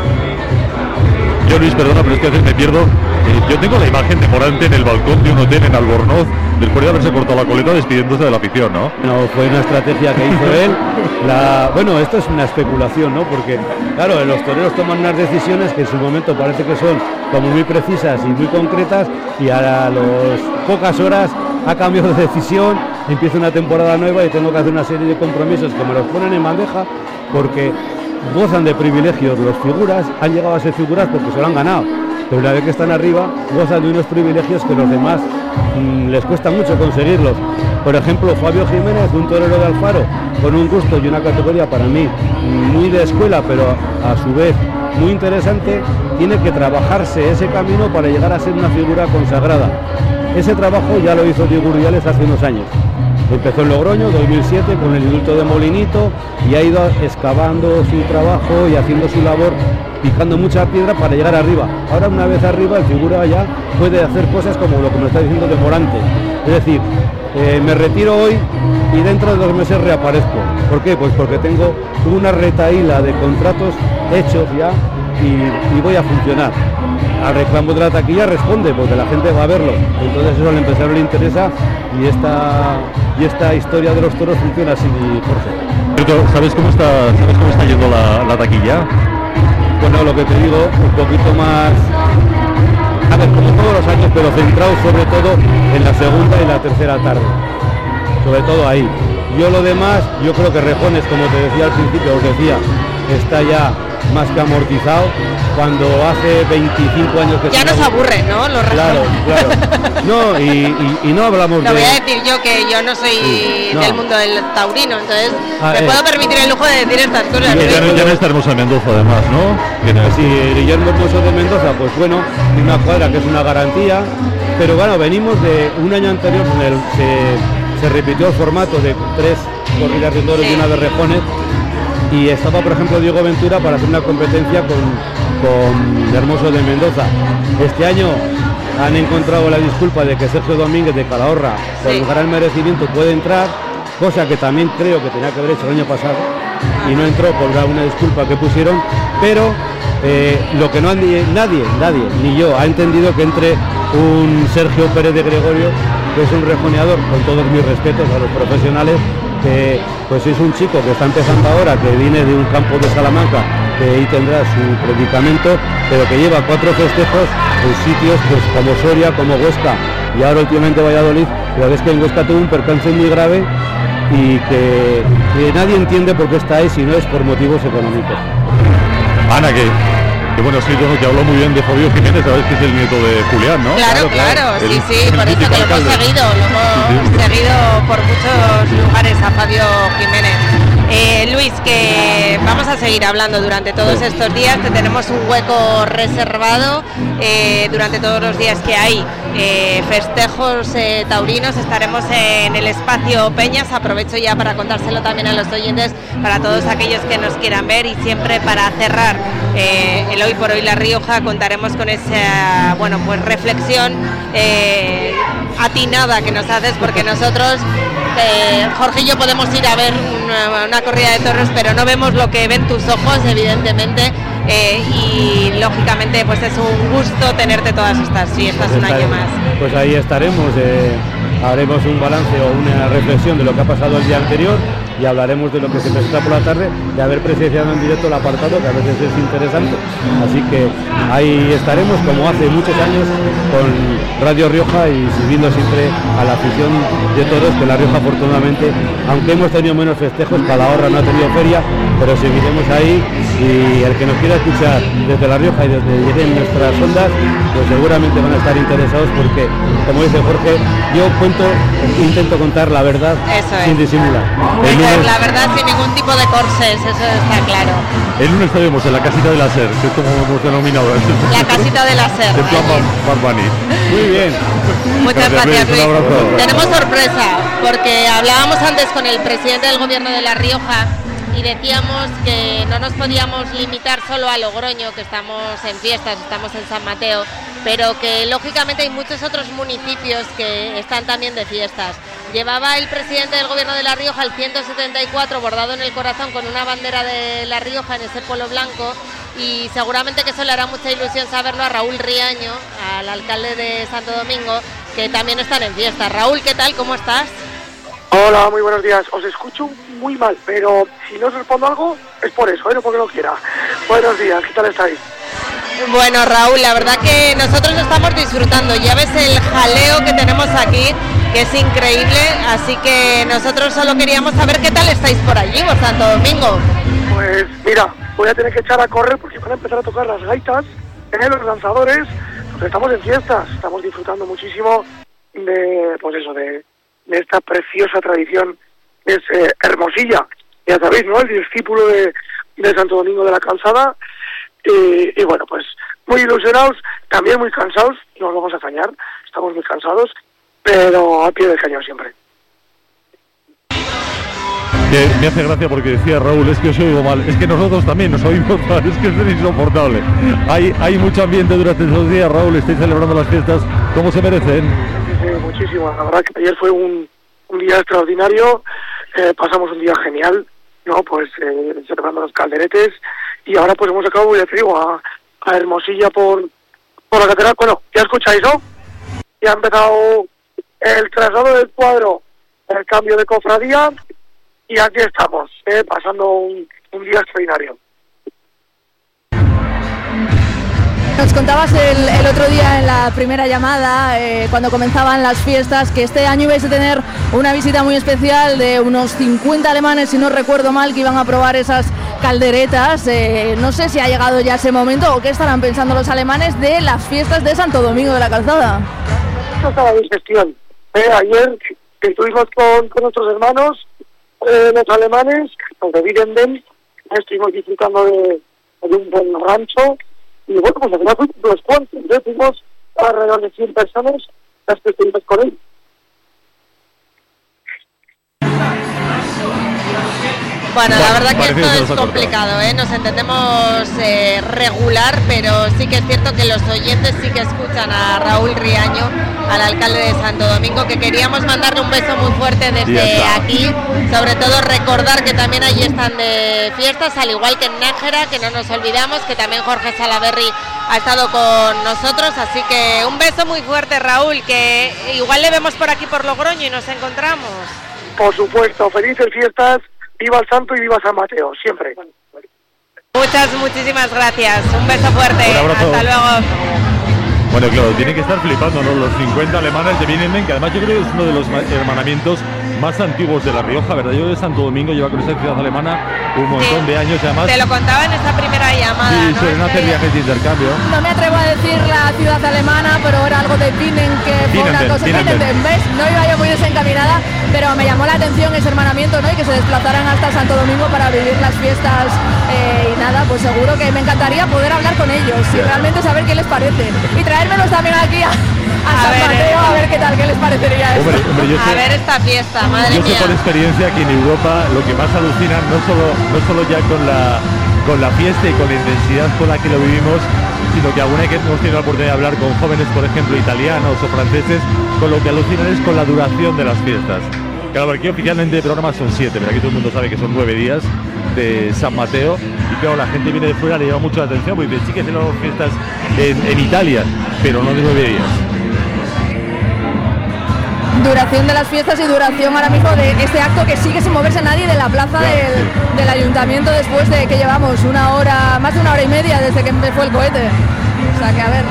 Yo, Luis, perdona, pero es que a veces me pierdo. Eh, yo tengo la imagen de Morante en el balcón de un hotel en Albornoz, después de haberse cortado la coleta despidiéndose de la afición, ¿no? No, fue una estrategia que hizo él. La, bueno, esto es una especulación, ¿no? Porque, claro, los toreros toman unas decisiones que en su momento parece que son como muy precisas y muy concretas, y a las pocas horas ha cambiado de decisión, empieza una temporada nueva y tengo que hacer una serie de compromisos que me los ponen en bandeja, porque gozan de privilegios los figuras, han llegado a ser figuras porque se lo han ganado, pero una vez que están arriba gozan de unos privilegios que los demás mmm, les cuesta mucho conseguirlos. Por ejemplo, Fabio Jiménez, un torero de Alfaro, con un gusto y una categoría para mí muy de escuela, pero a su vez muy interesante, tiene que trabajarse ese camino para llegar a ser una figura consagrada. Ese trabajo ya lo hizo Diego Urdiales hace unos años. Empezó en Logroño, dos mil siete, con el indulto de Molinito, y ha ido excavando su trabajo y haciendo su labor, picando mucha piedra para llegar arriba. Ahora, una vez arriba, el figura ya puede hacer cosas como lo que me está diciendo de Morante. Es decir, eh, me retiro hoy y dentro de dos meses reaparezco. ¿Por qué? Pues porque tengo una retaíla de contratos hechos ya y, y voy a funcionar. Al reclamo de la taquilla responde, porque la gente va a verlo. Entonces eso al empresario le interesa, y esta, y esta historia de los toros funciona así, Jorge. ¿Sabes cómo está, sabes cómo está yendo la, la taquilla? Bueno, lo que te digo, un poquito más a ver, como todos los años, pero centrado sobre todo en la segunda y la tercera tarde, sobre todo ahí. Yo lo demás, yo creo que Rejones, como te decía al principio, os decía, está ya más que amortizado. Cuando hace veinticinco años que ya nos aburre, ¿no? Los claro, claro. No, y, y, y no hablamos Lo de... voy a decir yo que yo no soy sí, no. del mundo del taurino, entonces ah, me eh. puedo permitir el lujo de decir estas cosas. Y ya, ya no está Hermoso de Mendoza, además, ¿no? Sí, Guillermo Hermoso de Mendoza, pues bueno, tiene una cuadra que es una garantía, pero bueno, venimos de un año anterior en el se, se repitió el formato de tres corridas de toros sí. y una de Rejones, y estaba, por ejemplo, Diego Ventura para hacer una competencia con, con Hermoso de Mendoza. Este año han encontrado la disculpa de que Sergio Domínguez de Calahorra, por sí. el gran merecimiento, puede entrar, cosa que también creo que tenía que haber hecho el año pasado, y no entró por una disculpa que pusieron, pero eh, lo que no nadie, nadie, nadie, ni yo, ha entendido que entre un Sergio Pérez de Gregorio, que es un rejoneador, con todos mis respetos a los profesionales, que pues es un chico que está empezando ahora, que viene de un campo de Salamanca, que ahí tendrá su predicamento, pero que lleva cuatro festejos en sitios pues como Soria, como Huesca y ahora últimamente Valladolid, pero es que en Huesca tuvo un percance muy grave y que, que nadie entiende por qué está ahí si no es por motivos económicos. Ana, que, que bueno, sí, bueno, que habló muy bien de Fabio Jiménez, sabes que es el nieto de Julián, ¿no? Claro, claro, claro. El, sí, sí, el por eso que lo hemos alcalde. seguido, lo hemos sí, sí. seguido por muchos lugares a Fabio Jiménez. Eh, Luis, que vamos a seguir hablando durante todos estos días, que tenemos un hueco reservado eh, durante todos los días que hay eh, festejos eh, taurinos. Estaremos en el espacio Peñas, aprovecho ya para contárselo también a los oyentes, para todos aquellos que nos quieran ver, y siempre para cerrar eh, el Hoy por Hoy La Rioja contaremos con esa, bueno, pues reflexión eh, atinada que nos haces, porque nosotros eh, Jorge y yo podemos ir a ver una, una corrida de toros, pero no vemos lo que ven tus ojos, evidentemente, eh, y lógicamente pues es un gusto tenerte todas estas fiestas pues un año más. Pues ahí estaremos, eh, haremos un balance o una reflexión de lo que ha pasado el día anterior y hablaremos de lo que se presenta por la tarde, de haber presenciado en directo el apartado, que a veces es interesante. Así que ahí estaremos, como hace muchos años, con Radio Rioja y sirviendo siempre a la afición de toros, que La Rioja afortunadamente, aunque hemos tenido menos festejos, Calahorra no ha tenido feria, pero seguiremos ahí, y el que nos quiera escuchar desde La Rioja y desde lleguen nuestras ondas, pues seguramente van a estar interesados, porque, como dice Jorge, yo cuento, intento contar la verdad sin disimular. La verdad, sin ningún tipo de corsés, eso está claro. El lunes estaremos en la casita de la SER, que es como hemos denominado. La casita de la SER. En plan Barbani. Muy bien. Muchas gracias, Luis. Tenemos sorpresa, porque hablábamos antes con el presidente del gobierno de La Rioja y decíamos que no nos podíamos limitar solo a Logroño, que estamos en fiestas, estamos en San Mateo, pero que lógicamente hay muchos otros municipios que están también de fiestas. Llevaba el presidente del gobierno de La Rioja el ciento setenta y cuatro bordado en el corazón con una bandera de La Rioja en ese polo blanco, y seguramente que eso le hará mucha ilusión saberlo a Raúl Riaño, al alcalde de Santo Domingo, que también están en fiesta. Raúl, ¿qué tal? ¿Cómo estás? Hola, muy buenos días. Os escucho muy mal, pero si no os respondo algo es por eso, ¿eh? No porque no quiera. Buenos días, ¿qué tal estáis? Bueno, Raúl, la verdad que nosotros estamos disfrutando. Ya ves el jaleo que tenemos aquí, que es increíble, así que nosotros solo queríamos saber qué tal estáis por allí, por Santo Domingo. Pues mira, voy a tener que echar a correr porque van a empezar a tocar las gaitas, ¿eh? Los lanzadores, porque estamos en fiestas, estamos disfrutando muchísimo de, pues eso, de, de esta preciosa tradición. Es eh, Hermosilla, ya sabéis, ¿no? El discípulo de, de Santo Domingo de la Calzada. Y, y bueno, pues muy ilusionados, también muy cansados, no nos vamos a engañar, estamos muy cansados, pero al pie del cañón siempre. Que me hace gracia porque decía Raúl, es que os oigo mal, es que nosotros también nos oímos mal, es que es insoportable. Hay hay mucho ambiente durante esos días, Raúl, estáis celebrando las fiestas como se merecen. Sí, sí, muchísimo, la verdad que ayer fue un, un día extraordinario, eh, pasamos un día genial, ¿no? Pues eh, celebrando los calderetes, y ahora pues hemos acabado, ya te digo, a, a Hermosilla por, por la catedral. Bueno, ya escucháis, ¿no? Ya ha empezado el traslado del cuadro, el cambio de cofradía, y aquí estamos, ¿eh? Pasando un, un día extraordinario. Nos contabas el, el otro día en la primera llamada, eh, cuando comenzaban las fiestas, que este año ibais a tener una visita muy especial de unos cincuenta alemanes, si no recuerdo mal, que iban a probar esas calderetas. Eh, no sé si ha llegado ya ese momento o qué estarán pensando los alemanes de las fiestas de Santo Domingo de la Calzada. Esto estaba en gestión. Eh, ayer estuvimos con, con nuestros hermanos, eh, los alemanes, los de Wirenden, estuvimos disfrutando de, de un buen rancho. Y bueno, pues al final fuimos los cuantos, ¿eh? Fuimos alrededor de cien personas las que estuvimos con él. Bueno, la verdad que esto es complicado, ¿eh? Nos entendemos eh, regular, pero sí que es cierto que los oyentes sí que escuchan a Raúl Riaño, al alcalde de Santo Domingo, que queríamos mandarle un beso muy fuerte desde aquí, sobre todo recordar que también allí están de fiestas, al igual que en Nájera, que no nos olvidamos, que también Jorge Salaverry ha estado con nosotros, así que un beso muy fuerte, Raúl, que igual le vemos por aquí por Logroño y nos encontramos. Por supuesto, felices fiestas. Viva el Santo y viva San Mateo, siempre. Muchas, muchísimas gracias. Un beso fuerte. Un abrazo. Hasta luego. Bueno, claro, tienen que estar flipando, ¿no? Los cincuenta alemanes de Wirenden, que además yo creo que es uno de los hermanamientos más antiguos de La Rioja, ¿verdad? Yo de Santo Domingo lleva con esa ciudad alemana un montón sí. de años, además. Te lo contaba en esa primera llamada. Sí, ¿no? suelen hacer viajes de intercambio. No me atrevo a decir la ciudad alemana, pero era algo de Binnen, que fue una cosa. Binnen, ¿ves? No iba yo muy desencaminada, pero me llamó la atención ese hermanamiento, ¿no? Y que se desplazaran hasta Santo Domingo para vivir las fiestas. Eh, y nada, pues seguro que me encantaría poder hablar con ellos y realmente saber qué les parece. Y traérmelos también aquí a, a, a San ver, Mateo, eh. a ver qué tal, qué les parecería hombre, esto. Hombre, a sé, ver esta fiesta, madre yo mía. Yo sé por experiencia que en Europa lo que más alucina no solo, no solo ya con la, con la fiesta y con la intensidad con la que lo vivimos, sino que alguna vez que hemos tenido la oportunidad de hablar con jóvenes, por ejemplo, italianos o franceses, con lo que alucinan es con la duración de las fiestas. Claro, aquí oficialmente el programa son siete, pero aquí todo el mundo sabe que son nueve días de San Mateo y claro, la gente viene de fuera, le llama mucho la atención porque dice, sí que tenemos fiestas en, en Italia, pero no de nueve días. Duración de las fiestas y duración ahora mismo de este acto que sigue sin moverse nadie de la plaza claro, del, sí. del ayuntamiento después de que llevamos una hora, más de una hora y media desde que fue el cohete. O sea que a ver.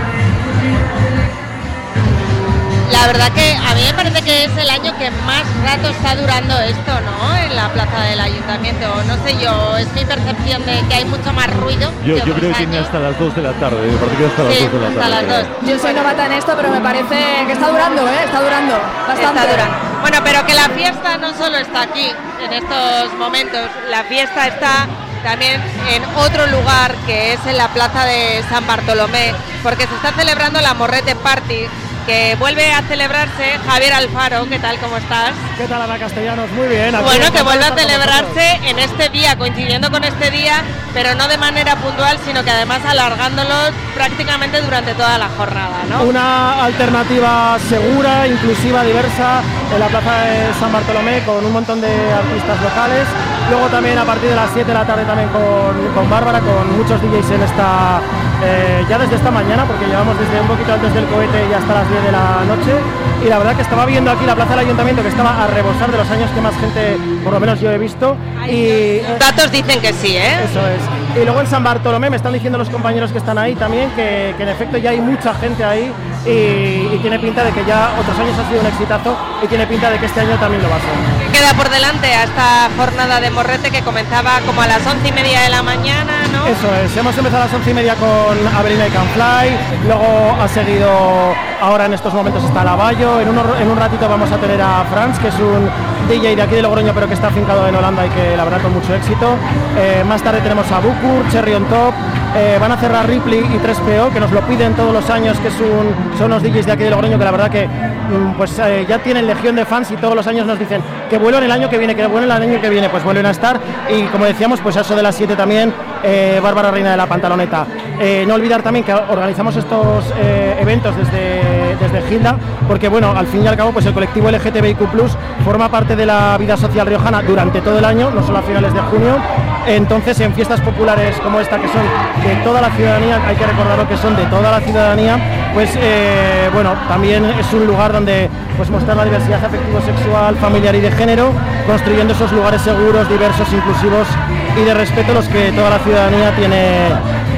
La verdad que a mí me parece que es el año que más rato está durando esto, ¿no? En la plaza del ayuntamiento. No sé yo, es mi percepción de que hay mucho más ruido. Yo, yo creo que tiene hasta las dos de la tarde, me parece que hasta sí, las dos de la hasta tarde. Las dos. Yo soy novata en esto, pero me parece que está durando, ¿eh? Está durando bastante. Está durando. Bueno, pero que la fiesta no solo está aquí, en estos momentos. La fiesta está también en otro lugar, que es en la plaza de San Bartolomé, porque se está celebrando la Morrete Party, que vuelve a celebrarse. Javier Alfaro, ¿qué tal? ¿Cómo estás? ¿Qué tal, Ana Castellanos? Muy bien. Bueno, que vuelve a celebrarse en este día, coincidiendo con este día, pero no de manera puntual, sino que además alargándolo prácticamente durante toda la jornada, ¿no? Una alternativa segura, inclusiva, diversa en la plaza de San Bartolomé, con un montón de artistas locales. Luego también a partir de las siete de la tarde también con, con Bárbara, con muchos D Js en esta... Eh, ya desde esta mañana, porque llevamos desde un poquito antes del cohete y hasta las diez de la noche, y la verdad que estaba viendo aquí la plaza del ayuntamiento, que estaba a rebosar de los años que más gente, por lo menos yo he visto. Y los datos dicen que sí, ¿eh? Eso es. Y luego en San Bartolomé me están diciendo los compañeros que están ahí también que, que en efecto ya hay mucha gente ahí y, y tiene pinta de que ya otros años ha sido un exitazo y tiene pinta de que este año también lo va a ser. ¿Qué queda por delante a esta jornada de Morrete que comenzaba como a las once y media de la mañana, ¿no? Eso es, hemos empezado a las once y media con Avelina y Canfly, luego ha seguido, ahora en estos momentos está Lavallo, en, uno, en un ratito vamos a tener a Franz, que es un D J de aquí de Logroño pero que está afincado en Holanda y que la verdad con mucho éxito. Eh, más tarde tenemos a Bukur, Cherry on Top, eh, van a cerrar Ripley y tres P O, que nos lo piden todos los años, que es un, son los D Js de aquí de Logroño que la verdad que pues eh, ya tienen legión de fans y todos los años nos dicen que vuelvan el año que viene, que vuelvan el año que viene, pues vuelven a estar. Y como decíamos, pues a eso de las siete también eh, Bárbara Reina de la Pantaloneta. Eh, no olvidar también que organizamos estos eh, eventos desde, desde Gilda, porque bueno, al fin y al cabo pues el colectivo L G T B I Q plus, forma parte de la vida social riojana durante todo el año, no solo a finales de junio. Entonces en fiestas populares como esta, que son de toda la ciudadanía, hay que recordarlo que son de toda la ciudadanía, pues eh, bueno, también es un lugar donde pues mostrar la diversidad afectivo-sexual, familiar y de género, construyendo esos lugares seguros, diversos, inclusivos y de respeto, los que toda la ciudadanía tiene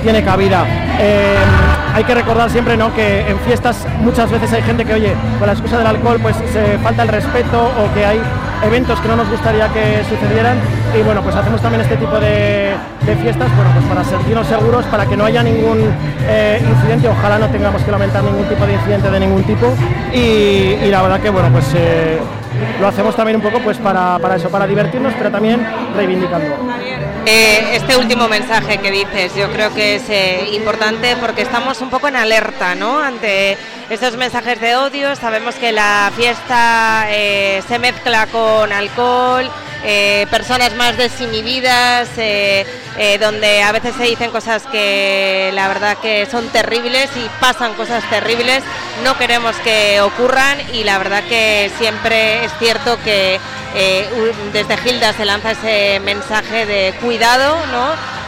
tiene cabida. Eh, hay que recordar siempre, ¿no?, que en fiestas muchas veces hay gente que, oye, con la excusa del alcohol pues se falta el respeto o que hay eventos que no nos gustaría que sucedieran, y bueno, pues hacemos también este tipo de, de fiestas, bueno, pues para sentirnos seguros, para que no haya ningún eh, incidente, ojalá no tengamos que lamentar ningún tipo de incidente de ningún tipo, y, y la verdad que bueno, pues eh, lo hacemos también un poco pues para, para eso, para divertirnos, pero también reivindicando. Eh, este último mensaje que dices, yo creo que es eh, importante porque estamos un poco en alerta, ¿no?, ante estos mensajes de odio. Sabemos que la fiesta eh, se mezcla con alcohol, eh, personas más desinhibidas, eh, eh, donde a veces se dicen cosas que la verdad que son terribles y pasan cosas terribles. No queremos que ocurran, y la verdad que siempre es cierto que eh, desde Gilda se lanza ese mensaje de cuidado, ¿no?,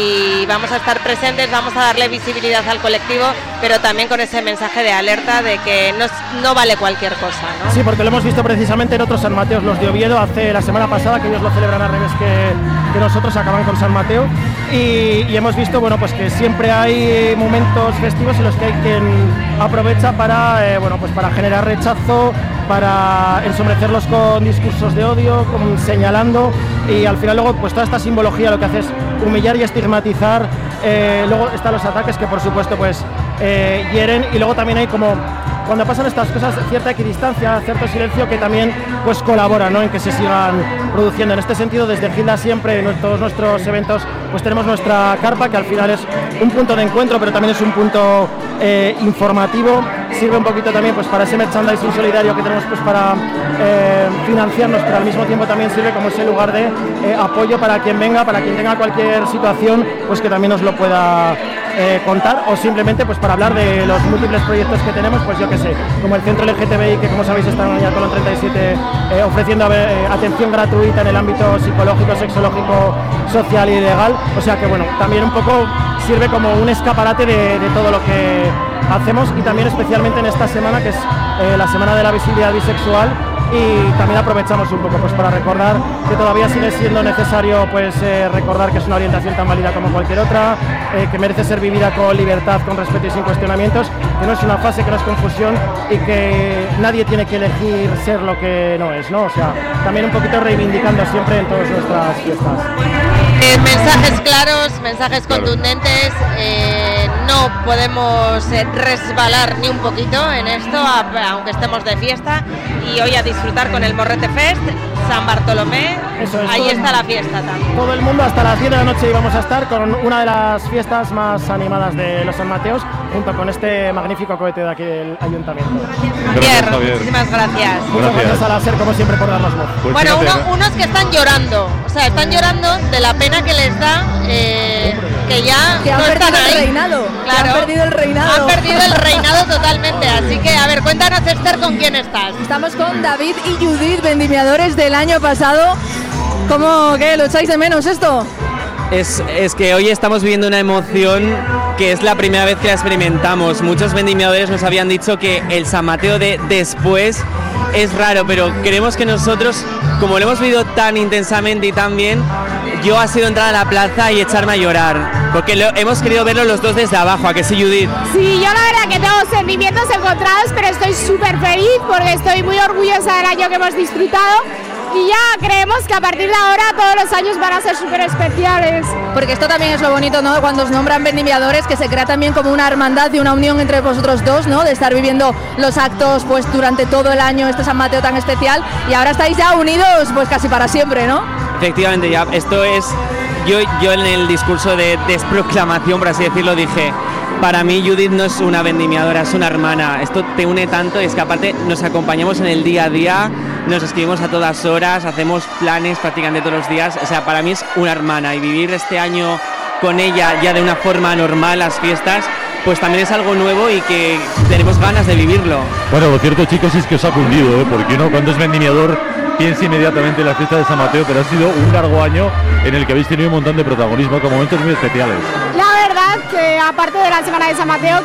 y vamos a estar presentes, vamos a darle visibilidad al colectivo, pero también con ese mensaje de alerta de que no, no vale cualquier cosa, ¿no? Sí, porque lo hemos visto precisamente en otros San Mateos, los de Oviedo, hace la semana pasada, que ellos lo celebran al revés que, que nosotros, acaban con San Mateo, y, y hemos visto, bueno, pues que siempre hay momentos festivos en los que hay quien aprovecha para, eh, bueno, pues para generar rechazo, para ensombrecerlos con discursos de odio, con, señalando, y al final luego pues toda esta simbología lo que hace es humillar y estigmatizar. Eh, luego están los ataques que por supuesto pues eh, hieren, y luego también hay como, cuando pasan estas cosas, cierta equidistancia, cierto silencio que también pues colabora, ¿no?, en que se sigan produciendo. En este sentido, desde Gilda siempre en todos nuestros eventos pues tenemos nuestra carpa, que al final es un punto de encuentro, pero también es un punto eh, informativo. Sirve un poquito también pues para ese merchandising solidario que tenemos pues para eh, financiarnos, pero al mismo tiempo también sirve como ese lugar de eh, apoyo para quien venga, para quien tenga cualquier situación, pues que también nos lo pueda eh, contar, o simplemente pues para hablar de los múltiples proyectos que tenemos, pues yo que sé, como el Centro L G T B I, que como sabéis está en Colón treinta y siete eh, ofreciendo eh, atención gratuita en el ámbito psicológico, sexológico, social y legal. O sea que bueno, también un poco sirve como un escaparate de, de todo lo que hacemos, y también especialmente en esta semana, que es eh, la Semana de la Visibilidad Bisexual, y también aprovechamos un poco pues para recordar que todavía sigue siendo necesario pues eh, recordar que es una orientación tan válida como cualquier otra, eh, que merece ser vivida con libertad, con respeto y sin cuestionamientos, que no es una fase, que no es confusión, y que nadie tiene que elegir ser lo que no es, ¿no? O sea, también un poquito reivindicando siempre en todas nuestras fiestas. Eh, mensajes claros, mensajes contundentes, eh, no podemos eh, resbalar ni un poquito en esto, a, aunque estemos de fiesta, y hoy a disfrutar con el Morrete Fest, San Bartolomé, eso es, ahí está la fiesta también. Todo el mundo hasta las diez de la noche, y vamos a estar con una de las fiestas más animadas de los San Mateos, junto con este magnífico cohete de aquí del Ayuntamiento. Javier, muchísimas gracias. Muchas gracias a la SER, como siempre, por darnos voz. Pues bueno, uno, unos que están llorando, o sea, están llorando de la pena que les da eh, que ya que no han están perdido ahí. El reinado. Claro, que han perdido el reinado. Han perdido el reinado totalmente. Así que, a ver, cuéntanos, Esther, ¿con quién estás? Estamos con David y Judith, vendimiadores del año pasado. ¿Cómo que lo echáis de menos esto? Es, es que hoy estamos viviendo una emoción que es la primera vez que la experimentamos. Muchos vendimiadores nos habían dicho que el San Mateo de después es raro, pero creemos que nosotros, como lo hemos vivido tan intensamente y tan bien, yo ha sido entrar a la plaza y echarme a llorar, porque lo, hemos querido verlo los dos desde abajo. ¿A que sí, Judith? Sí, yo la verdad que tengo sentimientos encontrados, pero estoy súper feliz porque estoy muy orgullosa del año que hemos disfrutado. Y ya creemos que a partir de ahora todos los años van a ser súper especiales. Porque esto también es lo bonito, ¿no? Cuando os nombran vendimiadores, que se crea también como una hermandad y una unión entre vosotros dos, ¿no? De estar viviendo los actos pues durante todo el año, este San Mateo tan especial, y ahora estáis ya unidos pues casi para siempre, ¿no? Efectivamente, ya esto es... Yo, yo en el discurso de desproclamación, por así decirlo, dije... Para mí Judith no es una vendimiadora, es una hermana. Esto te une tanto, y es que aparte nos acompañamos en el día a día, nos escribimos a todas horas, hacemos planes prácticamente todos los días. O sea, para mí es una hermana, y vivir este año con ella ya de una forma normal las fiestas, pues también es algo nuevo y que tenemos ganas de vivirlo. Bueno, lo cierto, chicos, es que os ha cundido, ¿eh? Porque uno cuando es vendimiador piensa inmediatamente en la fiesta de San Mateo, pero ha sido un largo año en el que habéis tenido un montón de protagonismo con momentos muy especiales. La verdad que aparte de la Semana de San Mateo, que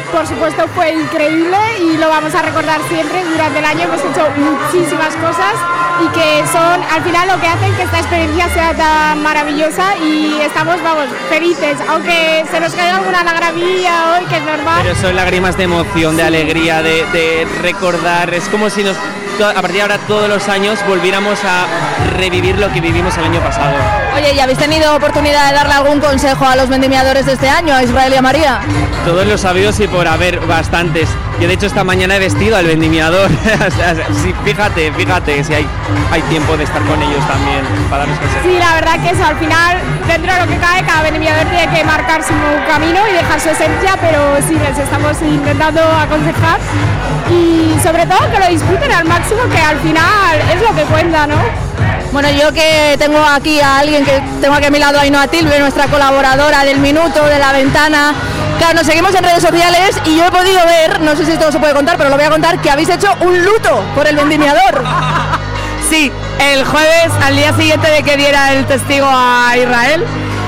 por supuesto fue increíble y lo vamos a recordar siempre. Durante el año hemos hecho muchísimas cosas y que son al final lo que hacen que esta experiencia sea tan maravillosa y estamos, vamos, felices, aunque se nos caiga alguna lagrimilla hoy, que es normal. Pero son lágrimas de emoción, de alegría, de, de recordar, es como si nos, a partir de ahora todos los años volviéramos a revivir lo que vivimos el año pasado. Oye, ¿y habéis tenido oportunidad de darle algún consejo a los vendimiadores de este año, a Israel y a María? Todos los sabidos y por haber bastantes. Yo de hecho esta mañana he vestido al vendimiador. Sí, fíjate, fíjate si hay, hay tiempo de estar con ellos también para darles consejos. Sí, la verdad que eso, al final, dentro de lo que cabe, cada vendimiador tiene que marcar su camino y dejar su esencia, pero sí, les estamos intentando aconsejar y sobre todo que lo disfruten al máximo, que al final es lo que cuenta, ¿no? Bueno, yo que tengo aquí a alguien que tengo aquí a mi lado, Ainhoa Tilbe, nuestra colaboradora del Minuto, de La Ventana. Claro, nos seguimos en redes sociales y yo he podido ver, no sé si esto se puede contar, pero lo voy a contar, que habéis hecho un luto por el vendimiador. Sí, el jueves, al día siguiente de que diera el testigo a Israel,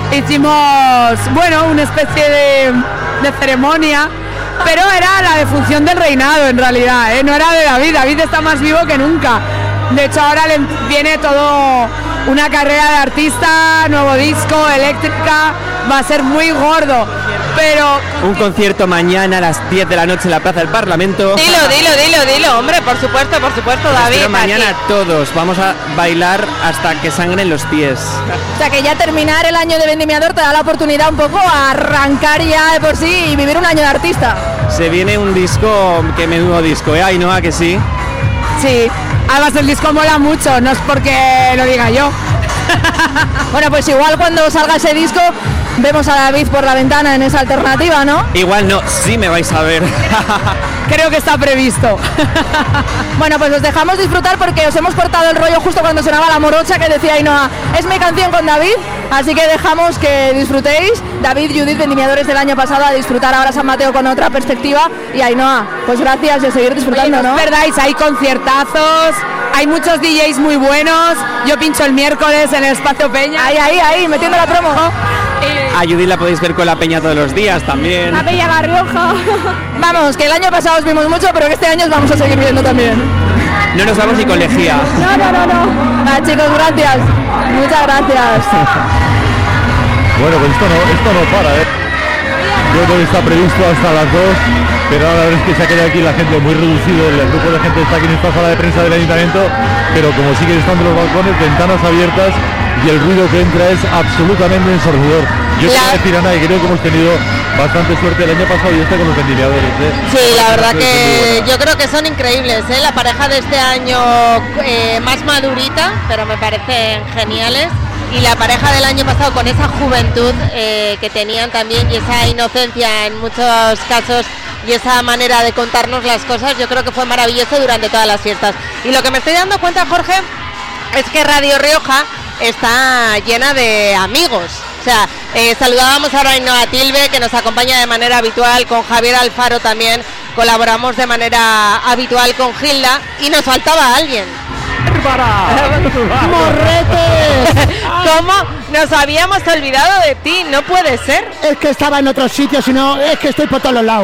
hicimos, bueno, una especie de, de ceremonia, pero era la defunción del reinado en realidad, ¿eh? No era de David, David está más vivo que nunca. De hecho ahora le viene todo una carrera de artista, nuevo disco, eléctrica, va a ser muy gordo, pero... Un concierto mañana a las diez de la noche en la Plaza del Parlamento. Dilo, dilo, dilo, dilo, hombre, por supuesto, por supuesto, David. Pero mañana aquí. Todos vamos a bailar hasta que sangren los pies. O sea que ya terminar el año de vendimiador te da la oportunidad un poco a arrancar ya de por sí y vivir un año de artista. Se viene un disco, que menudo disco, ¿eh? Ainhoa, que sí. Sí, además el disco mola mucho, no es porque lo diga yo. Bueno, pues igual cuando salga ese disco vemos a David por la ventana en esa alternativa, ¿no? Igual no, sí me vais a ver. Creo que está previsto. Bueno, pues os dejamos disfrutar porque os hemos cortado el rollo justo cuando sonaba La Morocha, que decía Ainhoa, es mi canción con David, así que dejamos que disfrutéis. David, Judith, vendimiadores del año pasado, a disfrutar ahora San Mateo con otra perspectiva. Y Ainhoa, pues gracias y a seguir disfrutando. Oye, no, ¿no? os perdáis, hay conciertazos, hay muchos D Js muy buenos. Yo pincho el miércoles en el Espacio Peña. Ahí, ahí, ahí, metiendo la promo. A Judith la podéis ver con la Peña todos los días también. La Peña La Rioja. Vamos, que el año pasado os vimos mucho, pero que este año os vamos a seguir viendo también. No nos vamos ni con lejía. No, no, no, no. Ah, chicos, gracias. Muchas gracias. Bueno, pues esto no, esto no para, ¿eh? Yo creo que está previsto hasta las dos, pero ahora la verdad es que se ha quedado aquí la gente muy reducido, el grupo de gente está aquí en esta sala de prensa del ayuntamiento, pero como siguen estando los balcones, ventanas abiertas y el ruido que entra es absolutamente ensordecedor. Yo la... quiero decir, Ana, que creo que hemos tenido bastante suerte el año pasado y este con los vendimiadores, ¿eh? Sí, la verdad que yo creo que son increíbles, ¿eh? La pareja de este año eh, más madurita, pero me parecen geniales. Y la pareja del año pasado con esa juventud eh, que tenían también y esa inocencia en muchos casos y esa manera de contarnos las cosas, yo creo que fue maravilloso durante todas las fiestas. Y lo que me estoy dando cuenta, Jorge, es que Radio Rioja está llena de amigos. O sea, eh, saludábamos ahora a Ainhoa Tilbe, que nos acompaña de manera habitual, con Javier Alfaro también colaboramos de manera habitual con Gilda y nos faltaba alguien. ¡Morrete! ¿Cómo? Nos habíamos olvidado de ti, no puede ser. Es que estaba en otros sitios, sino es que estoy por todos los lados.